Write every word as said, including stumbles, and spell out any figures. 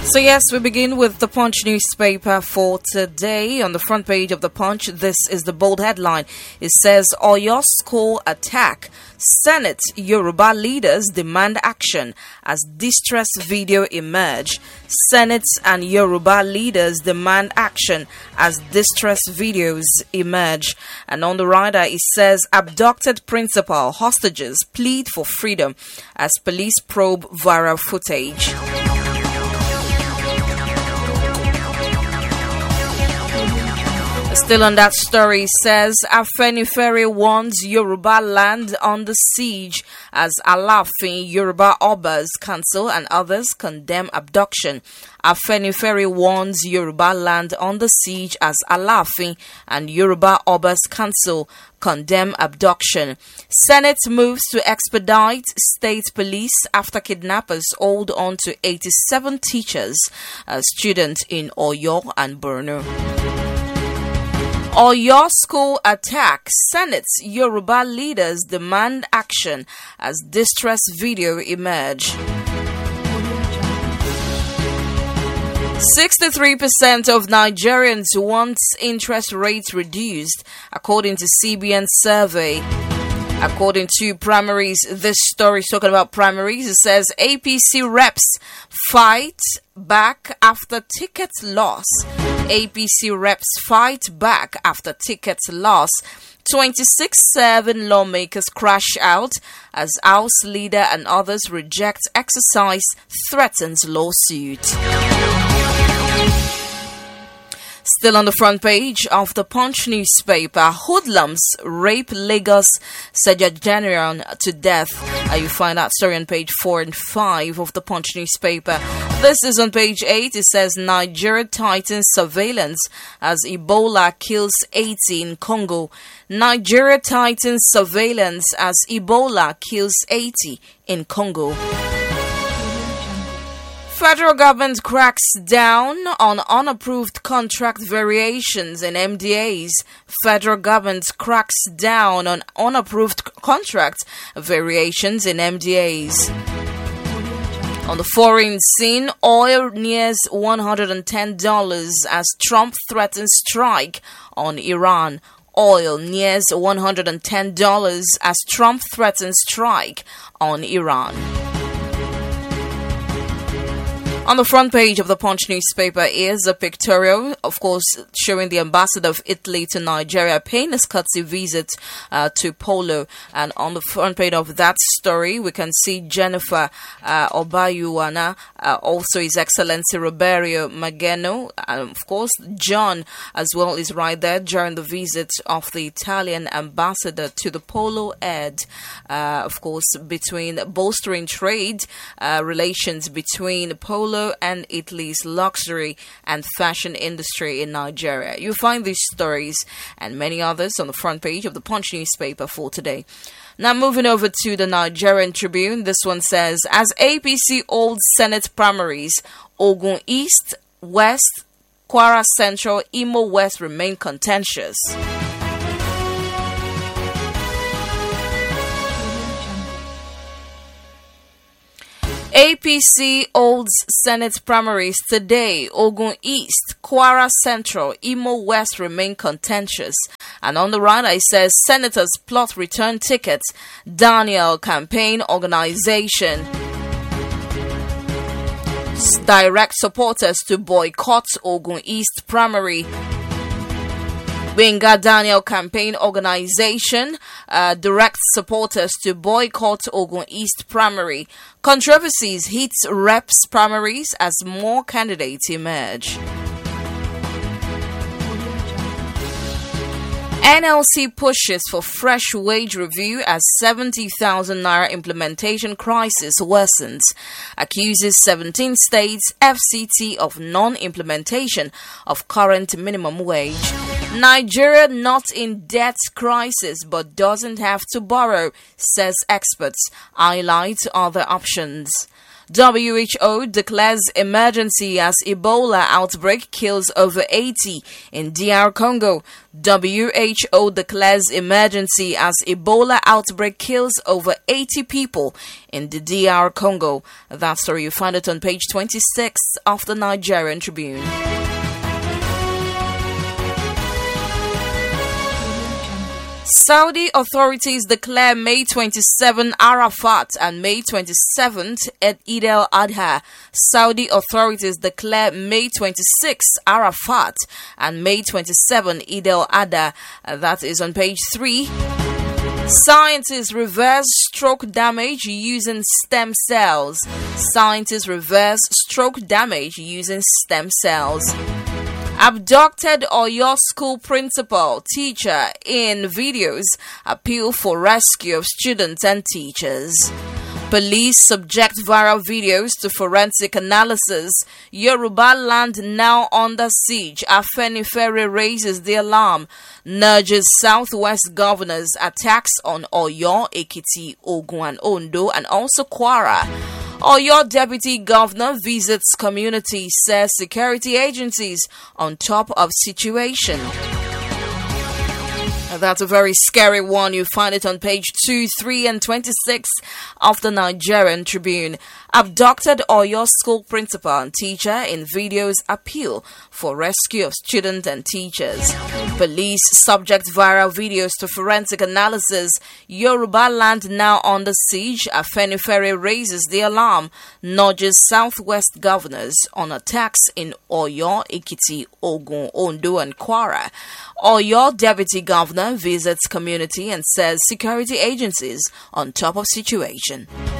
So yes, we begin with the Punch newspaper for today. On the front page of the Punch, this is the bold headline. It says, Oyo school attack. Senate Yoruba leaders demand action as distress video emerge. Senate and Yoruba leaders demand action as distress videos emerge. And on the rider, it says, abducted principal hostages plead for freedom as police probe viral footage. Still on that story, says Afenifere warns Yoruba land under siege as Alafin, Yoruba Obas Council and others condemn abduction. Afenifere warns Yoruba land under siege as Alafin and Yoruba Obas Council condemn abduction. Senate moves to expedite state police after kidnappers hold on to eighty-seven teachers, uh, students in Oyo and Borno. Oyo school attack. Senate's Yoruba leaders demand action as distress video emerge. sixty-three percent of Nigerians want interest rates reduced, according to C B N survey. According to primaries, this story is talking about primaries. It says A P C reps fight back after ticket loss. A P C reps fight back after ticket loss. twenty-six seven lawmakers crash out as House leader and others reject exercise, threatens lawsuit. Still on the front page of the Punch newspaper, hoodlums rape Lagos Sejajanian to death. Uh, you find that story on page four and five of the Punch newspaper. This is on page eight. It says Nigeria tightens surveillance as Ebola kills eighty in Congo. Nigeria tightens surveillance as Ebola kills eighty in Congo. Federal government cracks down on unapproved contract variations in M D As. Federal government cracks down on unapproved contract variations in M D As. On the foreign scene, oil nears one hundred ten dollars as Trump threatens strike on Iran. Oil nears one hundred ten dollars as Trump threatens strike on Iran. On the front page of the Punch newspaper is a pictorial, of course, showing the ambassador of Italy to Nigeria paying a courtesy visit uh, to Polo. And on the front page of that story, we can see Jennifer uh, Obayuwana, uh, also His Excellency Roberto Mageno, and of course, John as well is right there during the visit of the Italian ambassador to the Polo Ed, uh, of course, between bolstering trade uh, relations between Polo and Italy's luxury and fashion industry in Nigeria. You'll find these stories and many others on the front page of the Punch newspaper for today. Now moving over to the Nigerian Tribune, this one says, as A P C holds Senate primaries, Ogun East, West, Kwara Central, Imo West remain contentious. A P C holds Senate primaries today. Ogun East, Kwara Central, Imo West remain contentious. And on the right, it says senators plot return tickets. Daniel campaign organization direct supporters to boycott Ogun East primary. Benga Daniel campaign organization uh, directs supporters to boycott Ogun East primary. Controversies hits reps primaries as more candidates emerge. N L C pushes for fresh wage review as seventy thousand naira implementation crisis worsens. Accuses seventeen states F C T of non-implementation of current minimum wage. Nigeria not in debt crisis but doesn't have to borrow, says experts. Highlight other options. W H O declares emergency as Ebola outbreak kills over eighty in D R Congo. W H O declares emergency as Ebola outbreak kills over eighty people in the D R Congo. That story, you find it on page twenty-six of the Nigerian Tribune. Saudi authorities declare May twenty-seventh Arafat and May twenty-seventh Eid al-Adha. Saudi authorities declare May twenty-sixth Arafat and May twenty-seventh Eid al-Adha. Uh, that is on page three. Scientists reverse stroke damage using stem cells. Scientists reverse stroke damage using stem cells. Abducted Oyo school principal, teacher in videos appeal for rescue of students and teachers. Police subject viral videos to forensic analysis. Yoruba land now under siege. Afenifere raises the alarm. Nurges Southwest governors. Attacks on Oyo, Ekiti, Ogun and Ondo and also Kwara. Oyo Deputy Governor visits community, says security agencies on top of situation. That's a very scary one. You find it on page two, three, and twenty-six of the Nigerian Tribune. Abducted Oyo school principal and teacher in videos appeal for rescue of students and teachers. Police subject viral videos to forensic analysis. Yoruba land now under siege. Afenifere raises the alarm. Nudges Southwest governors on attacks in Oyo, Ekiti, Ogun, Ondo, and Kwara. Oyo Deputy Governor visits community and says security agencies on top of situation.